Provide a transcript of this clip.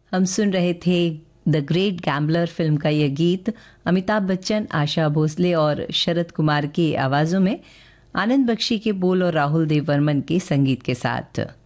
हम सुन रहे थे द ग्रेट गैम्बलर फिल्म का यह गीत अमिताभ बच्चन, आशा भोसले और शरद कुमार की आवाज़ों में, आनंद बख्शी के बोल और राहुल देव वर्मन के संगीत के साथ।